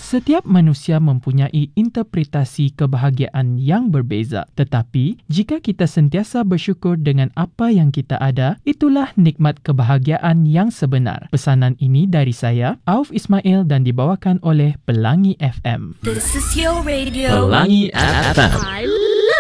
Setiap manusia mempunyai interpretasi kebahagiaan yang berbeza. Tetapi, jika kita sentiasa bersyukur dengan apa yang kita ada, itulah nikmat kebahagiaan yang sebenar. Pesanan ini dari saya, Auf Ismail, dan dibawakan oleh Pelangi FM. This is your radio. Pelangi FM. I